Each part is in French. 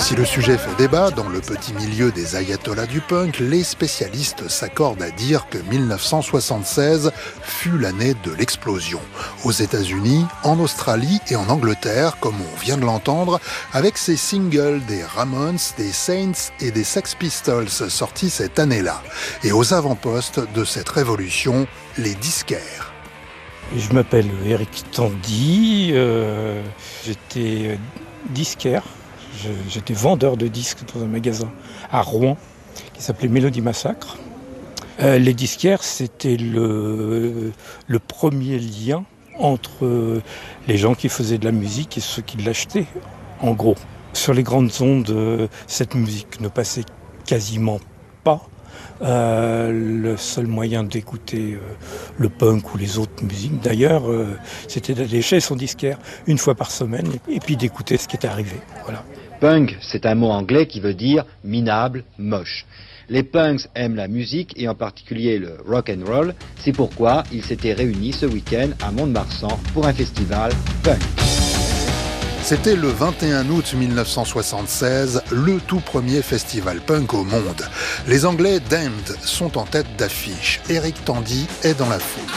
Si le sujet fait débat dans le petit milieu des ayatollahs du punk, les spécialistes s'accordent à dire que 1976 fut l'année de l'explosion. Aux États-Unis, en Australie et en Angleterre, comme on vient de l'entendre, avec ces singles des Ramones, des Saints et des Sex Pistols sortis cette année-là. Et aux avant-postes de cette révolution, les disquaires. Je m'appelle Eric Tandy, j'étais disquaire, j'étais vendeur de disques dans un magasin à Rouen qui s'appelait Mélodie Massacre. Les disquaires, c'était le premier lien entre les gens qui faisaient de la musique et ceux qui l'achetaient, en gros. Sur les grandes ondes, cette musique ne passait quasiment pas. Le seul moyen d'écouter le punk ou les autres musiques, d'ailleurs, c'était d'aller chez son disquaire une fois par semaine et puis d'écouter ce qui était arrivé. Voilà. Punk, c'est un mot anglais qui veut dire minable, moche. Les punks aiment la musique et en particulier le rock and roll. C'est pourquoi ils s'étaient réunis ce week-end à Mont-de-Marsan pour un festival punk. C'était le 21 août 1976, le tout premier festival punk au monde. Les Anglais Damned sont en tête d'affiche. Eric Tandy est dans la foule.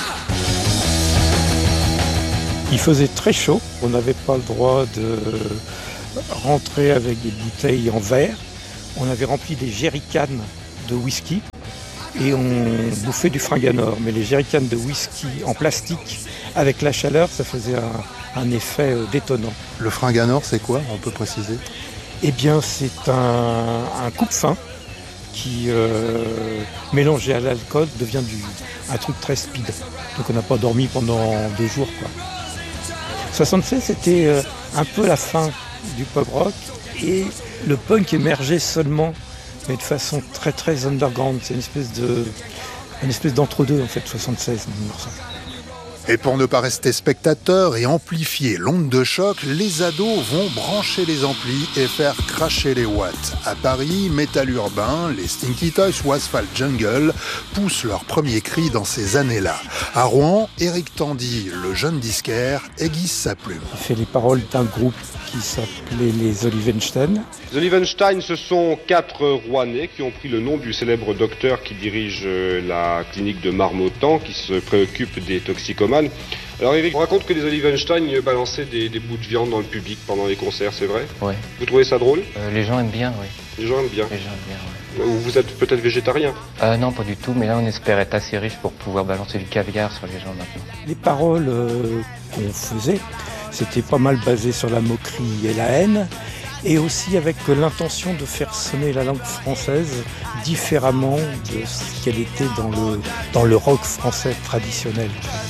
Il faisait très chaud, on n'avait pas le droit de rentrer avec des bouteilles en verre. On avait rempli des jerrycans de whisky et on bouffait du fringanor. Mais les jerrycans de whisky en plastique, avec la chaleur, ça faisait un effet détonnant. Le fringanor, c'est quoi? On peut préciser? Eh bien, c'est un coupe-fin qui, mélangé à l'alcool, devient un truc très speed. Donc on n'a pas dormi pendant 2 jours, quoi. 76, c'était un peu la fin du pop rock et le punk émergeait seulement, mais de façon très très underground. C'est une espèce d'entre-deux en fait, 76. Et pour ne pas rester spectateurs et amplifier l'onde de choc, les ados vont brancher les amplis et faire cracher les watts. À Paris, Métal Urbain, les Stinky Toys ou Asphalt Jungle poussent leurs premiers cris dans ces années-là. À Rouen, Eric Tandy, le jeune disquaire, aiguise sa plume. Il fait les paroles d'un groupe qui s'appelait les Olivenstein. Les Olivenstein, ce sont 4 Rouennais qui ont pris le nom du célèbre docteur qui dirige la clinique de Marmottan, qui se préoccupe des toxicomanes. Alors Eric, on raconte que les Olivenstein balançaient des bouts de viande dans le public pendant les concerts, c'est vrai? Ouais. Vous trouvez ça drôle? Les gens aiment bien, oui. Les gens aiment bien? Les gens aiment bien, oui. Vous êtes peut-être végétarien? Non, pas du tout, mais là on espère être assez riche pour pouvoir balancer du caviar sur les gens maintenant. Les paroles qu'on faisait, c'était pas mal basé sur la moquerie et la haine, et aussi avec l'intention de faire sonner la langue française différemment de ce qu'elle était dans le rock français traditionnel.